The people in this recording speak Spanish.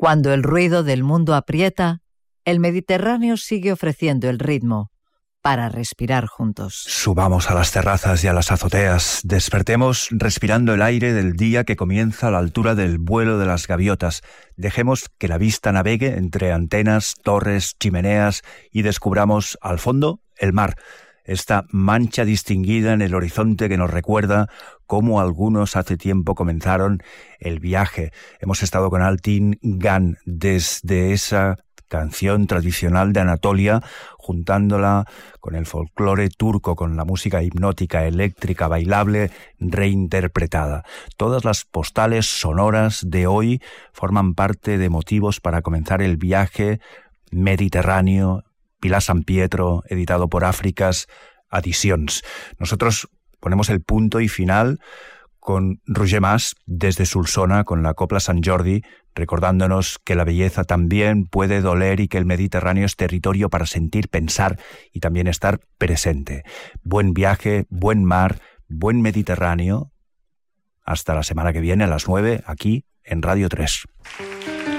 Cuando el ruido del mundo aprieta, el Mediterráneo sigue ofreciendo el ritmo para respirar juntos. Subamos a las terrazas y a las azoteas, despertemos respirando el aire del día que comienza a la altura del vuelo de las gaviotas. Dejemos que la vista navegue entre antenas, torres, chimeneas y descubramos al fondo el mar. Esta mancha distinguida en el horizonte que nos recuerda cómo algunos hace tiempo comenzaron el viaje. Hemos estado con Altin Gan desde esa canción tradicional de Anatolia, juntándola con el folclore turco, con la música hipnótica, eléctrica, bailable, reinterpretada. Todas las postales sonoras de hoy forman parte de motivos para comenzar el viaje mediterráneo. Pilar San Pietro, editado por Àfriques Edicions. Nosotros ponemos el punto y final con Roger Mas desde Solsona con la Copla Sant Jordi, recordándonos que la belleza también puede doler y que el Mediterráneo es territorio para sentir, pensar y también estar presente. Buen viaje, buen mar, buen Mediterráneo. Hasta la semana que viene a las 9 aquí en Radio 3.